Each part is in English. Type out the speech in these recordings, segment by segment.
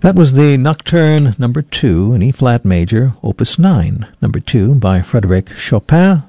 That was the Nocturne number 2 in E-flat major, Opus 9, number 2 by Frédéric Chopin,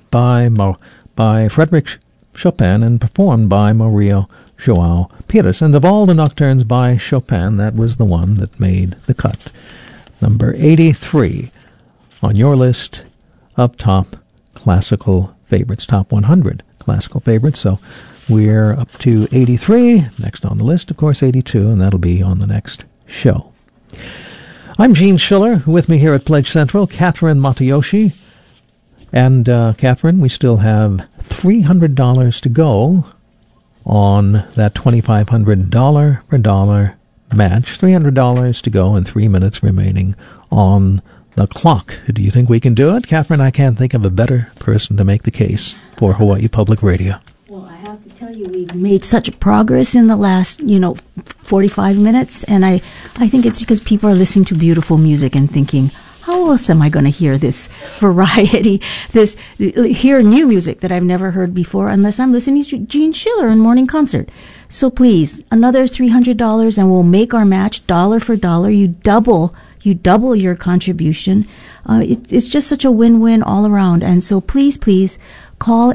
by Frédéric Chopin and performed by Maria João Pires. And of all the nocturnes by Chopin, that was the one that made the cut. Number 83 on your list of top classical favorites, top 100 classical favorites. So we're up to 83. Next on the list, of course, 82, and that'll be on the next show. I'm Gene Schiller. With me here at Pledge Central, Catherine Matayoshi. And Catherine, we still have $300 to go on that $2,500 per dollar match. $300 to go and 3 minutes remaining on the clock. Do you think we can do it? Catherine, I can't think of a better person to make the case for Hawaii Public Radio. Well, I have to tell you, we've made such progress in the last, 45 minutes, and I think it's because people are listening to beautiful music and thinking, how else am I going to hear this variety, hear new music that I've never heard before unless I'm listening to Gene Schiller in morning concert? So please, another $300 and we'll make our match dollar for dollar. You double your contribution. It's just such a win-win all around. And so please, call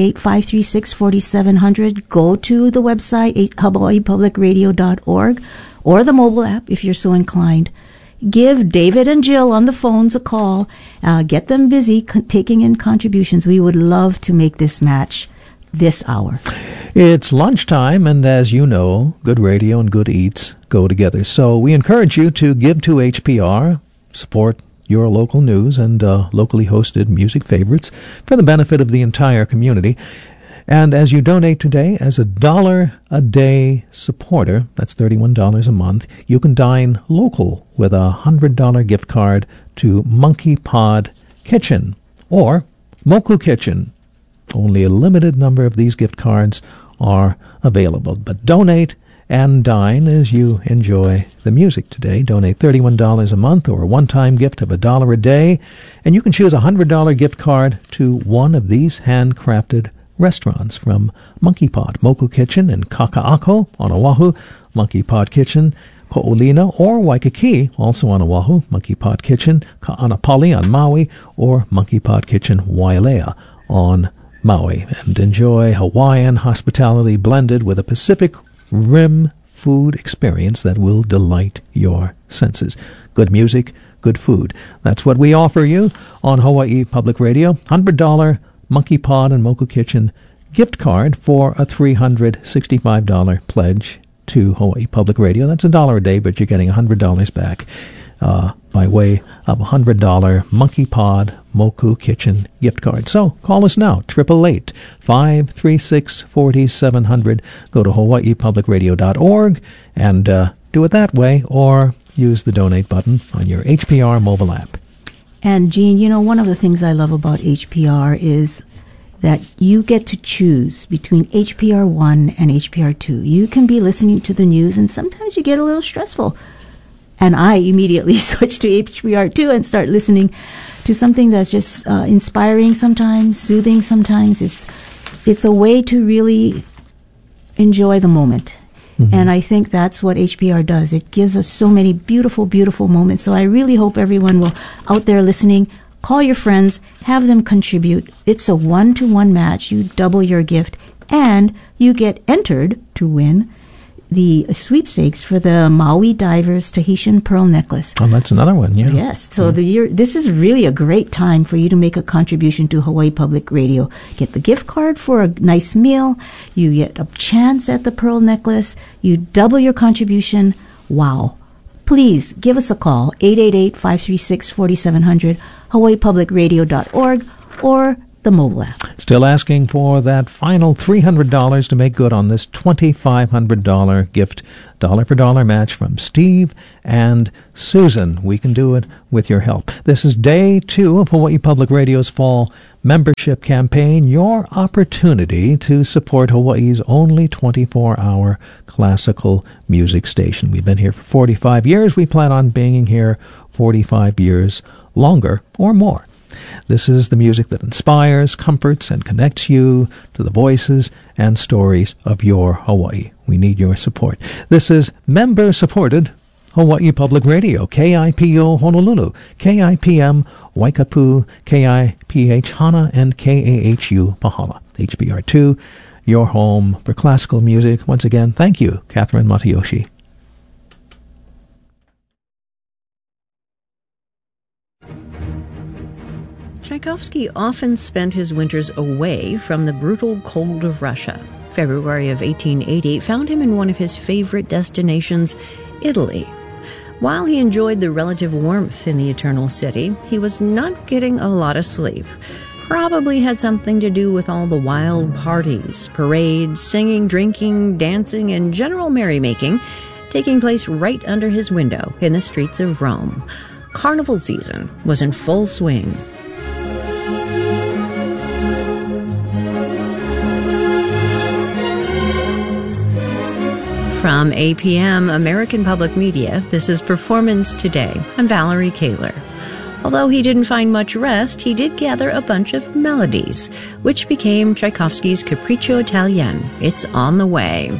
888-536-4700. Go to the website, hawaiipublicradio.org, or the mobile app if you're so inclined. Give David and Jill on the phones a call. Get them busy taking in contributions. We would love to make this match this hour. It's lunchtime, and as you know, good radio and good eats go together. So we encourage you to give to HPR, support your local news and locally hosted music favorites for the benefit of the entire community. And as you donate today, as $1 a day supporter, that's $31 a month, you can dine local with a $100 gift card to Monkey Pod Kitchen or Moku Kitchen. Only a limited number of these gift cards are available. But donate and dine as you enjoy the music today. Donate $31 a month or a one-time gift of $1 a day, and you can choose a $100 gift card to one of these handcrafted restaurants from Monkey Pod, Moku Kitchen in Kaka'ako on Oahu, Monkey Pod Kitchen, Ko'olina, or Waikiki, also on Oahu, Monkey Pod Kitchen, Ka'anapali on Maui, or Monkey Pod Kitchen, Wailea on Maui. And enjoy Hawaiian hospitality blended with a Pacific Rim food experience that will delight your senses. Good music, good food. That's what we offer you on Hawaii Public Radio. $100 Monkey Pod and Moku Kitchen gift card for a $365 pledge to Hawaii Public Radio. That's $1 a day, but you're getting $100 back by way of a $100 Monkey Pod Moku Kitchen gift card. So call us now, 888-536-4700. Go to hawaiipublicradio.org and do it that way, or use the donate button on your HPR mobile app. And Gene, one of the things I love about HPR is that you get to choose between HPR 1 and HPR 2. You can be listening to the news, and sometimes you get a little stressful. And I immediately switch to HPR 2 and start listening to something that's just inspiring sometimes, soothing sometimes. It's a way to really enjoy the moment. Mm-hmm. And I think that's what HPR does. It gives us so many beautiful, beautiful moments. So I really hope everyone will, out there listening, call your friends, have them contribute. It's a 1-to-1 match. You double your gift, and you get entered to win the sweepstakes for the Maui Divers Tahitian Pearl Necklace. Oh, that's another one, yeah. Yes, so this is really a great time for you to make a contribution to Hawaii Public Radio. Get the gift card for a nice meal, you get a chance at the Pearl Necklace, you double your contribution. Wow. Please give us a call, 888-536-4700, hawaiipublicradio.org, or the mobile app. Still asking for that final $300 to make good on this $2,500 gift, dollar for dollar match from Steve and Susan. We can do it with your help. This is day 2 of Hawaii Public Radio's fall membership campaign, your opportunity to support Hawaii's only 24-hour classical music station. We've been here for 45 years. We plan on being here 45 years longer or more. This is the music that inspires, comforts, and connects you to the voices and stories of your Hawaii. We need your support. This is member-supported Hawaii Public Radio, KIPO Honolulu, KIPM Waikapu, KIPH Hana, and KAHU Pahala. HPR2, your home for classical music. Once again, thank you, Catherine Matayoshi. Tchaikovsky often spent his winters away from the brutal cold of Russia. February of 1880 found him in one of his favorite destinations, Italy. While he enjoyed the relative warmth in the Eternal City, he was not getting a lot of sleep. Probably had something to do with all the wild parties, parades, singing, drinking, dancing, and general merrymaking taking place right under his window in the streets of Rome. Carnival season was in full swing. From APM, American Public Media, this is Performance Today. I'm Valerie Kaler. Although he didn't find much rest, he did gather a bunch of melodies, which became Tchaikovsky's Capriccio Italien. It's on the way.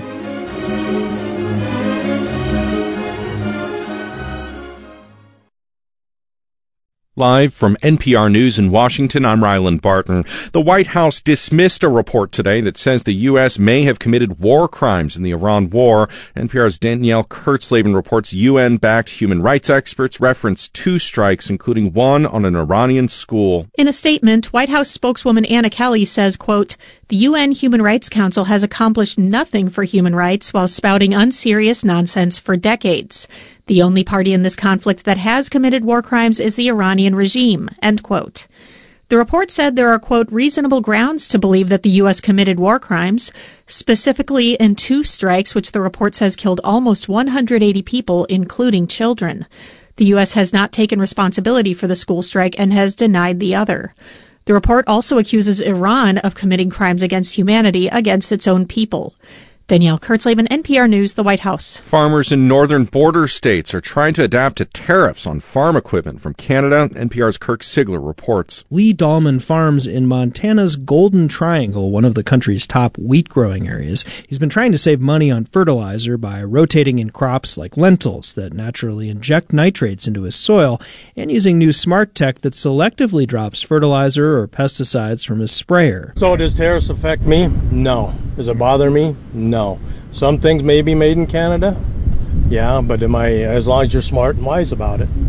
Live from NPR News in Washington, I'm Ryland Barton. The White House dismissed a report today that says the U.S. may have committed war crimes in the Iran war. NPR's Danielle Kurtzleben reports UN-backed human rights experts referenced 2 strikes, including one on an Iranian school. In a statement, White House spokeswoman Anna Kelly says, quote, "The UN Human Rights Council has accomplished nothing for human rights while spouting unserious nonsense for decades. The only party in this conflict that has committed war crimes is the Iranian regime," end quote. The report said there are, quote, "reasonable grounds to believe that the U.S. committed war crimes, specifically in 2 strikes, which the report says killed almost 180 people, including children. The U.S. has not taken responsibility for the school strike and has denied the other." The report also accuses Iran of committing crimes against humanity against its own people. Danielle Kurtzleben, NPR News, the White House. Farmers in northern border states are trying to adapt to tariffs on farm equipment from Canada. NPR's Kirk Sigler reports. Lee Dahlman farms in Montana's Golden Triangle, one of the country's top wheat-growing areas. He's been trying to save money on fertilizer by rotating in crops like lentils that naturally inject nitrates into his soil and using new smart tech that selectively drops fertilizer or pesticides from his sprayer. So does tariffs affect me? No. Does it bother me? No. Some things may be made in Canada, yeah, but as long as you're smart and wise about it,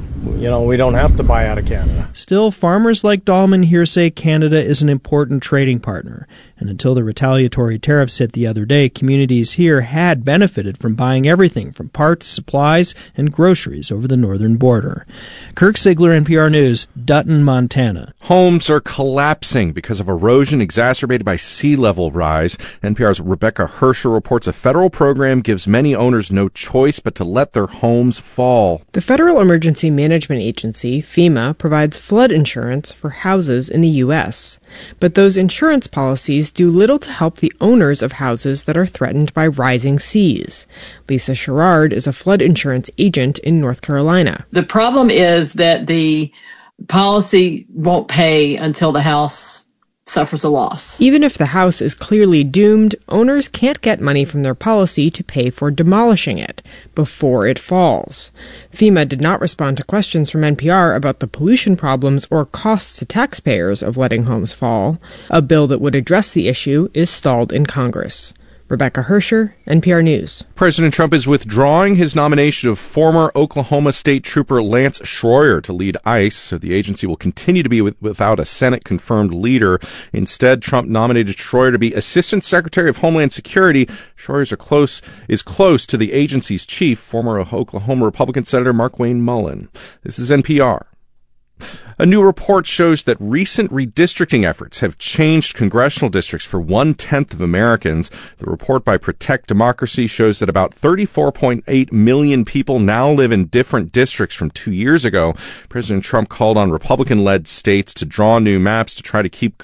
we don't have to buy out of Canada. Still, farmers like Dahlman here say Canada is an important trading partner. And until the retaliatory tariffs hit the other day, communities here had benefited from buying everything from parts, supplies, and groceries over the northern border. Kirk Sigler, NPR News, Dutton, Montana. Homes are collapsing because of erosion exacerbated by sea level rise. NPR's Rebecca Hersher reports a federal program gives many owners no choice but to let their homes fall. The Federal Emergency Management Agency, FEMA, provides flood insurance for houses in the U.S., but those insurance policies do little to help the owners of houses that are threatened by rising seas. Lisa Sherrard is a flood insurance agent in North Carolina. The problem is that the policy won't pay until the house suffers a loss. Even if the house is clearly doomed, owners can't get money from their policy to pay for demolishing it before it falls. FEMA did not respond to questions from NPR about the pollution problems or costs to taxpayers of letting homes fall. A bill that would address the issue is stalled in Congress. Rebecca Hersher, NPR News. President Trump is withdrawing his nomination of former Oklahoma State Trooper Lance Schroyer to lead ICE, so the agency will continue to be without a Senate-confirmed leader. Instead, Trump nominated Schroyer to be Assistant Secretary of Homeland Security. Schroyer is close to the agency's chief, former Oklahoma Republican Senator Markwayne Mullin. This is NPR. A new report shows that recent redistricting efforts have changed congressional districts for 1/10 of Americans. The report by Protect Democracy shows that about 34.8 million people now live in different districts from 2 years ago. President Trump called on Republican-led states to draw new maps to try to keep